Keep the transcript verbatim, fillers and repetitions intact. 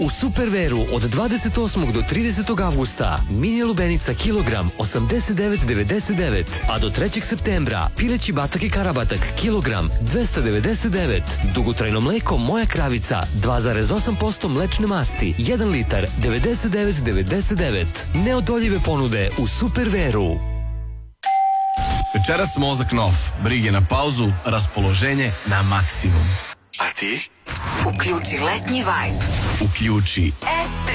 U Superveru od dvadeset osmog do tridesetog avgusta mini lubenica kilogram osamdeset devet devedeset devet, a do trećeg septembra pileći batak i karabatak kilogram dvesta devedeset devet. Dugotrajno mleko Moja kravica dva zarez osam posto mlečne masti jedan litar devedeset devet devedeset devet. Neodoljive ponude u Superveru. Večeras mozak nov, brige na pauzu, raspoloženje na maksimum. A ti? Uključi letnji vibe. Uključi S P